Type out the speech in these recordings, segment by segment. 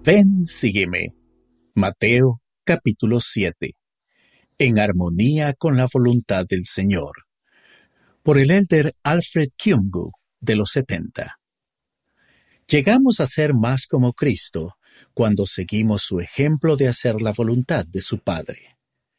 Ven, sígueme. Mateo capítulo 7. En armonía con la voluntad del Señor. Por el elder Alfred Kyungu, de los 70. Llegamos a ser más como Cristo cuando seguimos su ejemplo de hacer la voluntad de su Padre.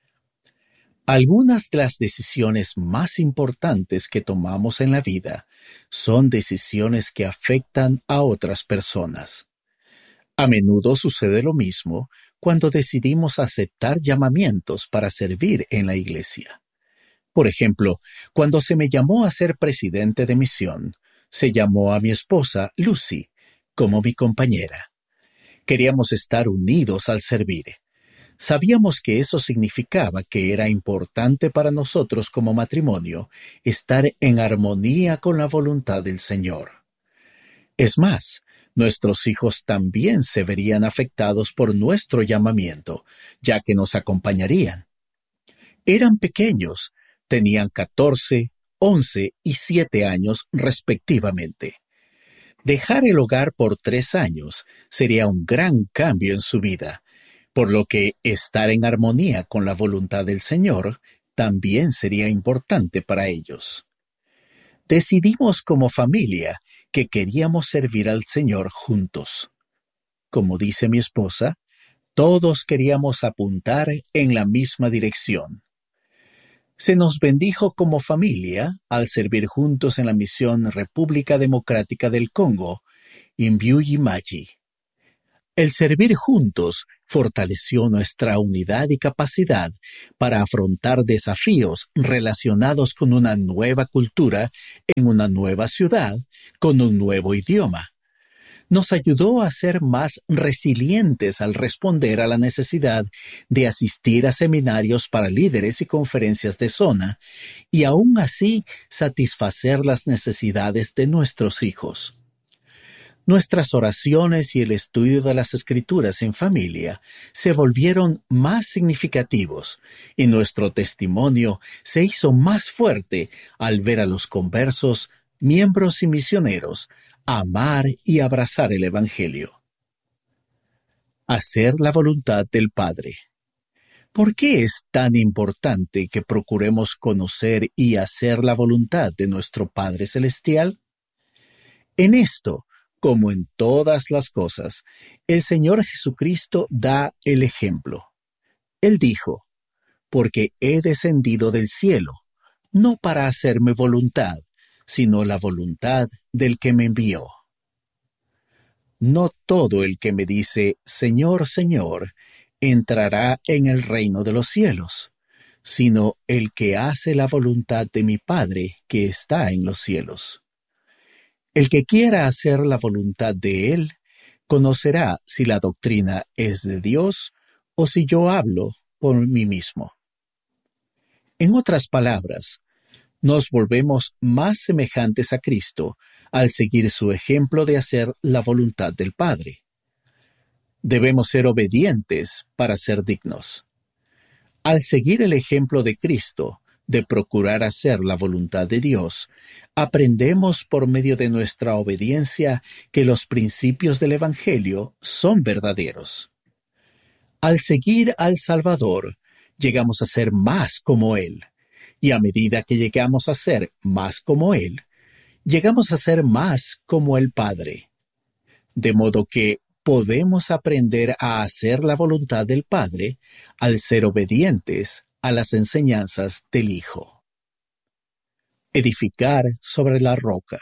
Algunas de las decisiones más importantes que tomamos en la vida son decisiones que afectan a otras personas. A menudo sucede lo mismo cuando decidimos aceptar llamamientos para servir en la iglesia. Por ejemplo, cuando se me llamó a ser presidente de misión, se llamó a mi esposa Lucy como mi compañera. Queríamos estar unidos al servir. Sabíamos que eso significaba que era importante para nosotros como matrimonio estar en armonía con la voluntad del Señor. Es más, nuestros hijos también se verían afectados por nuestro llamamiento, ya que nos acompañarían. Eran pequeños, tenían 14, 11 y 7 años respectivamente. Dejar el hogar por 3 años sería un gran cambio en su vida, por lo que estar en armonía con la voluntad del Señor también sería importante para ellos. Decidimos como familia que queríamos servir al Señor juntos. Como dice mi esposa, todos queríamos apuntar en la misma dirección. Se nos bendijo como familia al servir juntos en la misión República Democrática del Congo, Imbyuyi-Mayi. El servir juntos fortaleció nuestra unidad y capacidad para afrontar desafíos relacionados con una nueva cultura en una nueva ciudad, con un nuevo idioma. Nos ayudó a ser más resilientes al responder a la necesidad de asistir a seminarios para líderes y conferencias de zona, y aún así satisfacer las necesidades de nuestros hijos. Nuestras oraciones y el estudio de las Escrituras en familia se volvieron más significativos y nuestro testimonio se hizo más fuerte al ver a los conversos, miembros y misioneros amar y abrazar el Evangelio. Hacer la voluntad del Padre. ¿Por qué es tan importante que procuremos conocer y hacer la voluntad de nuestro Padre Celestial? En esto, como en todas las cosas, el Señor Jesucristo da el ejemplo. Él dijo, porque he descendido del cielo, no para hacerme voluntad, sino la voluntad del que me envió. No todo el que me dice, Señor, Señor, entrará en el reino de los cielos, sino el que hace la voluntad de mi Padre que está en los cielos. El que quiera hacer la voluntad de Él, conocerá si la doctrina es de Dios o si yo hablo por mí mismo. En otras palabras, nos volvemos más semejantes a Cristo al seguir su ejemplo de hacer la voluntad del Padre. Debemos ser obedientes para ser dignos. Al seguir el ejemplo de Cristo, de procurar hacer la voluntad de Dios, aprendemos por medio de nuestra obediencia que los principios del Evangelio son verdaderos. Al seguir al Salvador, llegamos a ser más como Él, y a medida que llegamos a ser más como Él, llegamos a ser más como el Padre. De modo que podemos aprender a hacer la voluntad del Padre al ser obedientes a las enseñanzas del Hijo. Edificar sobre la roca.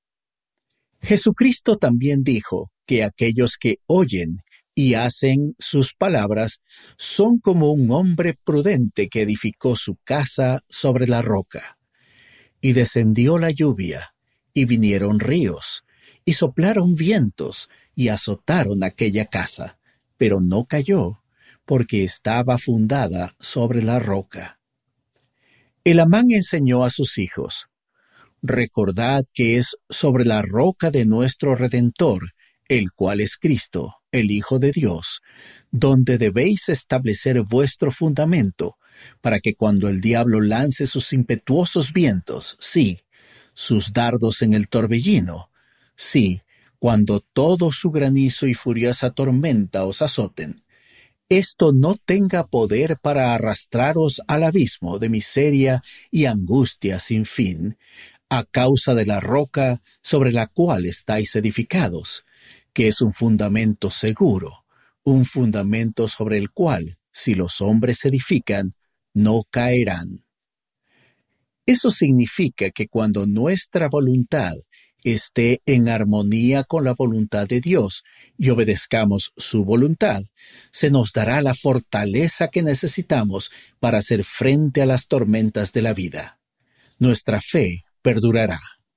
Jesucristo también dijo que aquellos que oyen y hacen sus palabras son como un hombre prudente que edificó su casa sobre la roca. Y descendió la lluvia, y vinieron ríos, y soplaron vientos, y azotaron aquella casa, pero no cayó, porque estaba fundada sobre la roca. El Amán enseñó a sus hijos, recordad que es sobre la roca de nuestro Redentor, el cual es Cristo, el Hijo de Dios, donde debéis establecer vuestro fundamento, para que cuando el diablo lance sus impetuosos vientos, sí, sus dardos en el torbellino, sí, cuando todo su granizo y furiosa tormenta os azoten, esto no tenga poder para arrastraros al abismo de miseria y angustia sin fin, a causa de la roca sobre la cual estáis edificados, que es un fundamento seguro, un fundamento sobre el cual, si los hombres edifican, no caerán. Eso significa que cuando nuestra voluntad esté en armonía con la voluntad de Dios y obedezcamos su voluntad, se nos dará la fortaleza que necesitamos para hacer frente a las tormentas de la vida. Nuestra fe perdurará.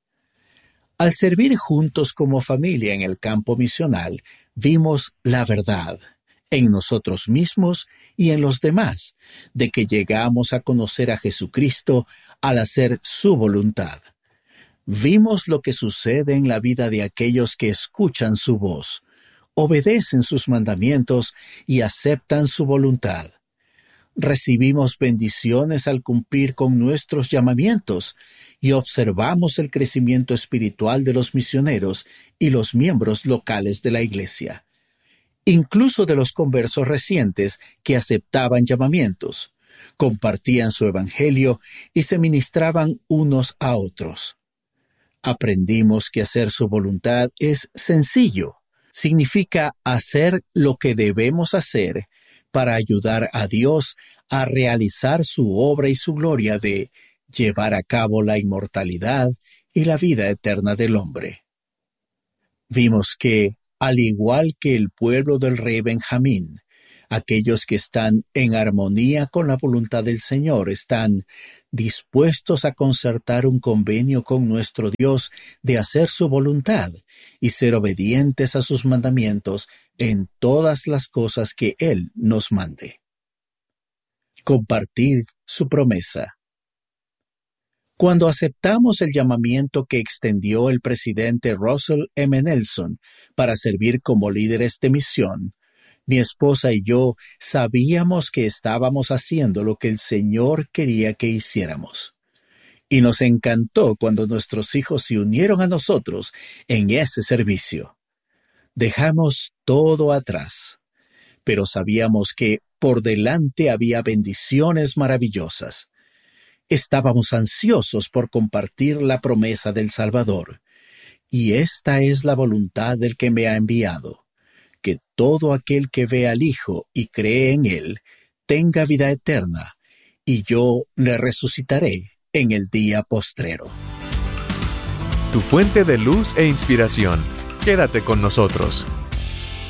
Al servir juntos como familia en el campo misional, vimos la verdad en nosotros mismos y en los demás, de que llegamos a conocer a Jesucristo al hacer su voluntad. Vimos lo que sucede en la vida de aquellos que escuchan su voz, obedecen sus mandamientos y aceptan su voluntad. Recibimos bendiciones al cumplir con nuestros llamamientos y observamos el crecimiento espiritual de los misioneros y los miembros locales de la iglesia, incluso de los conversos recientes que aceptaban llamamientos, compartían su evangelio y se ministraban unos a otros. Aprendimos que hacer su voluntad es sencillo. Significa hacer lo que debemos hacer para ayudar a Dios a realizar su obra y su gloria de llevar a cabo la inmortalidad y la vida eterna del hombre. Vimos que, al igual que el pueblo del rey Benjamín, aquellos que están en armonía con la voluntad del Señor están dispuestos a concertar un convenio con nuestro Dios de hacer su voluntad y ser obedientes a sus mandamientos en todas las cosas que Él nos mande. Compartir su promesa. Cuando aceptamos el llamamiento que extendió el presidente Russell M. Nelson para servir como líderes de misión, mi esposa y yo sabíamos que estábamos haciendo lo que el Señor quería que hiciéramos. Y nos encantó cuando nuestros hijos se unieron a nosotros en ese servicio. Dejamos todo atrás, pero sabíamos que por delante había bendiciones maravillosas. Estábamos ansiosos por compartir la promesa del Salvador, y esta es la voluntad del que me ha enviado, que todo aquel que ve al Hijo y cree en Él tenga vida eterna, y yo le resucitaré en el día postrero. Tu fuente de luz e inspiración. Quédate con nosotros.